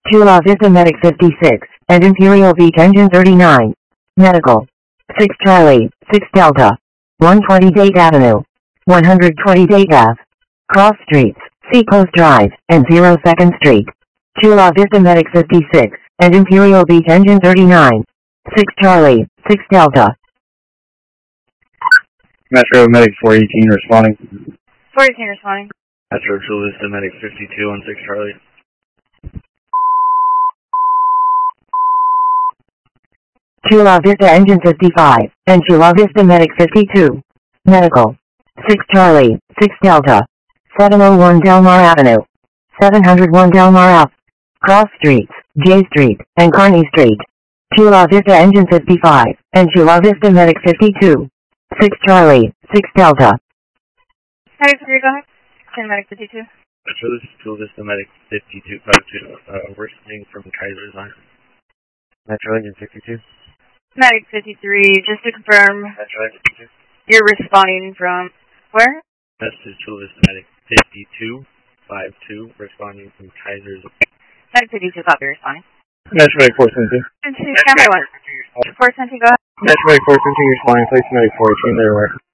Chula Vista Medic 56, and Imperial Beach Engine 39. Medical. 6 Charlie, 6 Delta. 120 Date Avenue. 120 Date Ave. Cross Streets, Seacoast Drive, and 02nd Street. Chula Vista Medic 56, and Imperial Beach Engine 39. 6 Charlie, 6 Delta. Metro Medic 418 responding. 418 responding. Metro Chula Vista Medic 52 on 6 Charlie. Chula Vista Engine 55, and Chula Vista Medic 52. Medical. 6 Charlie, 6 Delta. 701 Delmar Avenue. 701 Delmar Ave. Cross Streets, J Street, and Kearney Street. Chula Vista Engine 55, and Chula Vista Medic 52. 6 Charlie, 6 Delta. Medic 3, go ahead. Medic 52. Metro Chula Vista Medic 52, 52. We're sitting from Kaiser's line. Metro Engine 62. Medic 53, just to confirm, Metro Engine 52. you're responding from where? Metro Chula Vista Medic 52, 52, responding from Kaiser's. Medic 52, copy, responding. Metro Medic 417. Camera 1. 417, go ahead. Metro Medic 417 responding. Place Medic 418 there where.